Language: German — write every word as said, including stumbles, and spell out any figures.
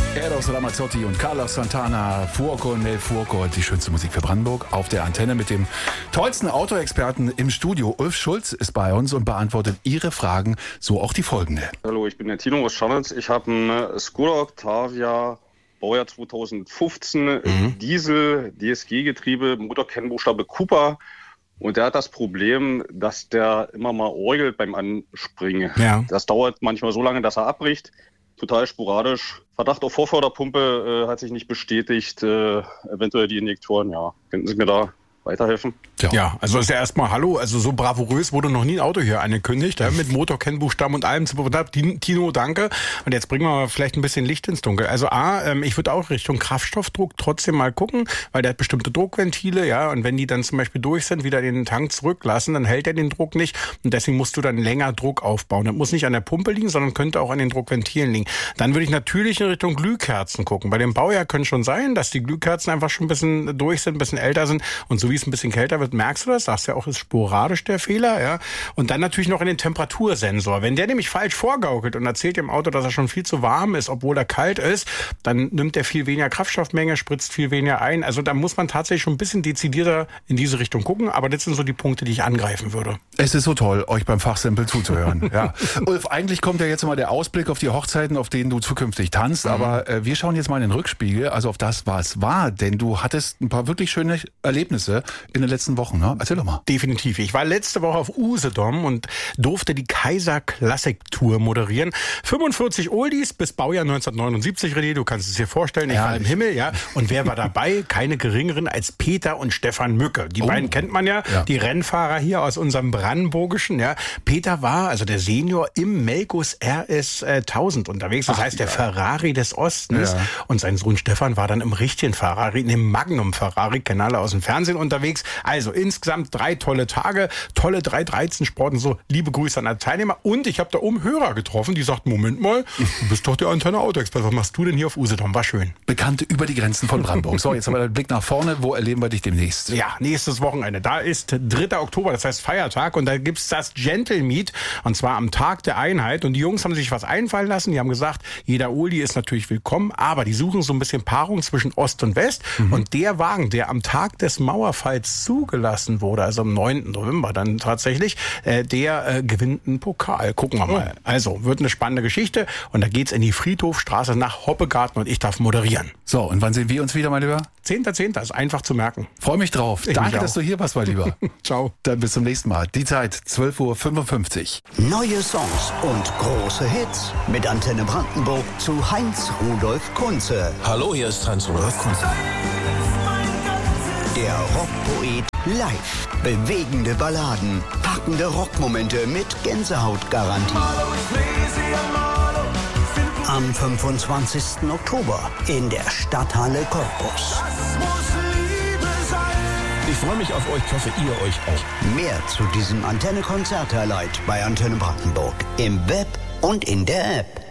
Eros Ramazzotti und Carlos Santana, Fuoco nel Fuoco, die schönste Musik für Brandenburg auf der Antenne mit dem tollsten Autoexperten im Studio. Ulf Schulz ist bei uns und beantwortet Ihre Fragen, so auch die folgende. Hallo, ich bin der Tino aus Scharnitz. Ich habe einen Skoda Octavia, Baujahr zweitausendfünfzehn, mhm. Diesel, D S G-Getriebe, Motorkennbuchstabe Cooper. Und der hat das Problem, dass der immer mal orgelt beim Anspringen. Ja. Das dauert manchmal so lange, dass er abbricht. Total sporadisch. Verdacht auf Vorförderpumpe äh, hat sich nicht bestätigt. Äh, eventuell die Injektoren, ja. Könnten Sie mir da weiterhelfen? Ja. ja, also ist ja erstmal Hallo, also so bravourös wurde noch nie ein Auto hier angekündigt, ja, mit Motorkennbuchstaben und allem. Tino, danke. Und jetzt bringen wir mal vielleicht ein bisschen Licht ins Dunkel. Also A, ähm, ich würde auch Richtung Kraftstoffdruck trotzdem mal gucken, weil der hat bestimmte Druckventile, ja, und wenn die dann zum Beispiel durch sind, wieder den Tank zurücklassen, dann hält er den Druck nicht und deswegen musst du dann länger Druck aufbauen. Das muss nicht an der Pumpe liegen, sondern könnte auch an den Druckventilen liegen. Dann würde ich natürlich in Richtung Glühkerzen gucken. Bei dem Baujahr könnte schon sein, dass die Glühkerzen einfach schon ein bisschen durch sind, ein bisschen älter sind und so wie es ein bisschen kälter wird, merkst du das? Sagst ja auch, ist sporadisch der Fehler, ja. Und dann natürlich noch in den Temperatursensor. Wenn der nämlich falsch vorgaukelt und erzählt dem Auto, dass er schon viel zu warm ist, obwohl er kalt ist, dann nimmt er viel weniger Kraftstoffmenge, spritzt viel weniger ein. Also da muss man tatsächlich schon ein bisschen dezidierter in diese Richtung gucken. Aber das sind so die Punkte, die ich angreifen würde. Es ist so toll, euch beim Fachsimpel zuzuhören. Ja. Ulf, eigentlich kommt ja jetzt immer der Ausblick auf die Hochzeiten, auf denen du zukünftig tanzt. Mhm. Aber äh, wir schauen jetzt mal in den Rückspiegel, also auf das, was war. Denn du hattest ein paar wirklich schöne Erlebnisse in den letzten Wochen, ne? Erzähl doch mal. Definitiv. Ich war letzte Woche auf Usedom und durfte die Kaiser Classic Tour moderieren. fünfundvierzig Oldies bis Baujahr neunzehnhundertneunundsiebzig, René, du kannst es dir vorstellen, ich ja, war im Himmel, ja. Und wer war dabei? Keine geringeren als Peter und Stefan Mücke. Die oh. beiden kennt man ja, ja, die Rennfahrer hier aus unserem Brandenburgischen, ja. Peter war, also der Senior, im Melkus R S tausend unterwegs, das Ach, heißt der ja. Ferrari des Ostens. Ja. Und sein Sohn Stefan war dann im richtigen Ferrari, in dem Magnum Ferrari, kennen alle aus dem Fernsehen unterwegs. Also insgesamt drei tolle Tage, tolle drei dreizehn Sporten, so liebe Grüße an alle Teilnehmer. Und ich habe da oben Hörer getroffen, die sagten, Moment mal, du bist doch der Antenne Autoexperte, was machst du denn hier auf Usedom? War schön. Bekannte über die Grenzen von Brandenburg. So, jetzt haben wir den Blick nach vorne, wo erleben wir dich demnächst? Ja, nächstes Wochenende, da ist dritter Oktober, das heißt Feiertag und da gibt's das Gentle Meet und zwar am Tag der Einheit und die Jungs haben sich was einfallen lassen, die haben gesagt, jeder Oldie ist natürlich willkommen, aber die suchen so ein bisschen Paarung zwischen Ost und West mhm. und der Wagen, der am Tag des Mauerfalls zugelassen wurde, also am neunten November dann tatsächlich, äh, der äh, gewinnt einen Pokal. Gucken wir mal. Oh. Also, wird eine spannende Geschichte und da geht's in die Friedhofstraße nach Hoppegarten und ich darf moderieren. So, und wann sehen wir uns wieder, mein Lieber? zehnter zehnter ist einfach zu merken. Freue mich drauf. Ich Danke, dass du hier warst, mein Lieber. Ciao. Dann bis zum nächsten Mal. Die Zeit, zwölf Uhr fünfundfünfzig. Neue Songs und große Hits mit Antenne Brandenburg zu Heinz Rudolf Kunze. Hallo, hier ist Heinz Rudolf Kunze. Der Rockpoet live. Bewegende Balladen, packende Rockmomente mit Gänsehautgarantie. Am fünfundzwanzigsten Oktober in der Stadthalle Cottbus. Ich freue mich auf euch, ich hoffe ihr euch auch. Mehr zu diesem Antenne-Konzert-Highlight bei Antenne Brandenburg im Web und in der App.